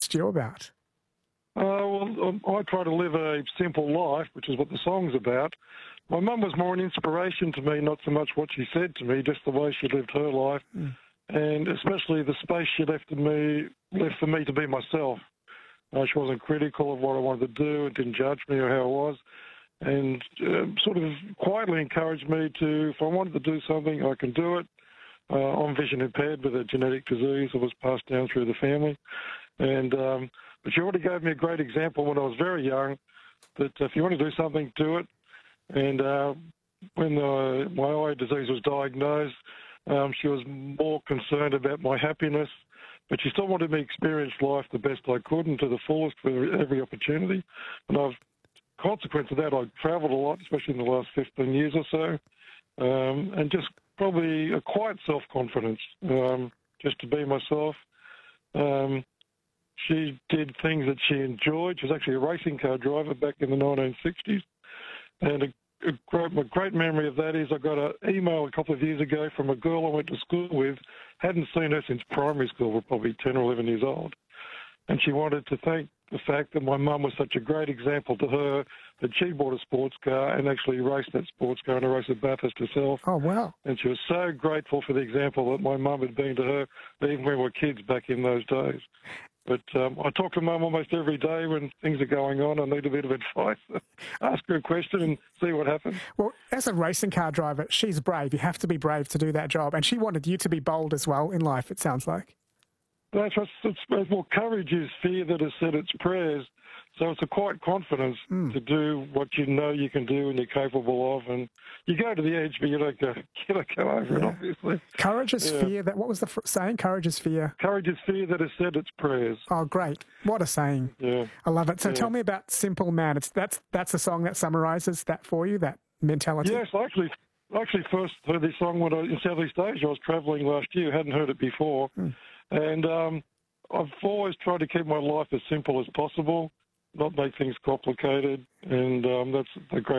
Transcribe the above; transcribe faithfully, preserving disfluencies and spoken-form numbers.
What's Joe about? Uh, well, um, I try to live a simple life, which is what the song's about. My mum was more an inspiration to me, not so much what she said to me, just the way she lived her life, mm. and especially the space she left in me, left for me to be myself. Uh, she wasn't critical of what I wanted to do and didn't judge me or how I was, and uh, sort of quietly encouraged me to, if I wanted to do something, I can do it. Uh, I'm vision impaired with a genetic disease that was passed down through the family. And um, but she already gave me a great example when I was very young that if you want to do something, do it. And uh, when uh, my eye disease was diagnosed, um, she was more concerned about my happiness, but she still wanted me to experience life the best I could and to the fullest for every opportunity. And I've, consequence of that, I've travelled a lot, especially in the last fifteen years or so, um, and just probably a quiet self-confidence, um, just to be myself. Um, she did things that she enjoyed. She was actually a racing car driver back in the nineteen sixties. And a, a, great, a great memory of that is I got an email a couple of years ago from a girl I went to school with, hadn't seen her since primary school, we're probably ten or eleven years old. And she wanted to thank the fact that my mum was such a great example to her that she bought a sports car and actually raced that sports car in a race at Bathurst herself. Oh, wow. And she was so grateful for the example that my mum had been to her, even when we were kids back in those days. But um, I talk to Mum almost every day when things are going on. I need a bit of advice. Ask her a question and see what happens. Well, as a racing car driver, she's brave. You have to be brave to do that job. And she wanted you to be bold as well in life, it sounds like. That's what, it's, well, courage is fear that has said its prayers. So it's a quiet confidence mm. to do what you know you can do and you're capable of. And you go to the edge, but you don't go, you don't go over yeah. it, obviously. Courage is yeah. fear. That What was the f- saying? Courage is fear. Courage is fear that has said its prayers. Oh, great. What a saying. Yeah. I love it. So yeah. tell me about Simple Man. It's That's that's a song that summarises that for you, that mentality. Yes, I actually, I actually first heard this song when I in Southeast Asia. I was travelling last year. Hadn't heard it before. Mm. And um, I've always tried to keep my life as simple as possible, not make things complicated, and um, that's a great